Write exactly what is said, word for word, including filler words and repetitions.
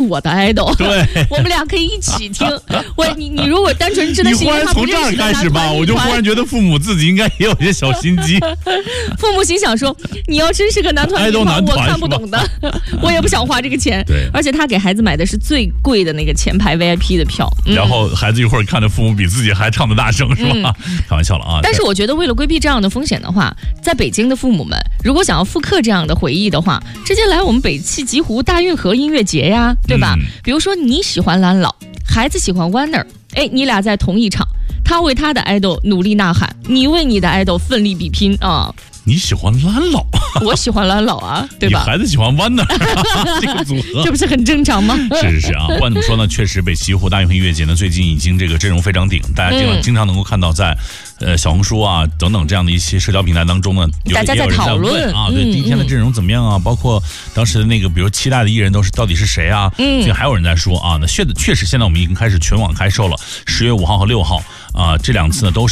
我的 idol， 对， 我们俩可以一起听。我你你如果单纯真的是因为他不认识的男团， 你忽然从这儿开始吧，我就忽然觉得父母自己应该也有些小心机。 父母心想说，你要真是个男团， 爱豆男团我看不懂的，我也不想花这个钱。 对， 而且他给孩子买的是最贵的那个前排 V I P 的票， 嗯、然后孩子一会儿看着父母比自己还唱的大声，是吧？嗯、开玩笑了啊！ 但是我觉得为了规避这样的风险的话，在北京的父母们如果想要复刻这样的回忆的话，直接来我们北汽极湖大运河音乐节呀，对吧？嗯、比如说你喜欢蓝老，孩子喜欢 Warner， 哎，你俩在同一场，他为他的 idol 努力呐喊，你为你的 idol 奋力比拼啊！ 你喜欢蓝老， 我喜欢蓝老啊，对吧？ 你孩子喜欢弯的这个组合， 这不是很正常吗？ 是是是啊，不管怎么说呢，确实北极湖大运河音乐节呢，最近已经这个阵容非常顶，大家经常、嗯、经常能够看到在呃小红书啊等等这样的一些社交平台当中呢，有大家在讨论啊，对、嗯、第一天的阵容怎么样啊？包括当时的那个，比如期待的艺人都是到底是谁啊？嗯，最近还有人在说啊，那确确实现在我们已经开始全网开售了，十月五号和六号啊，这两次呢都是。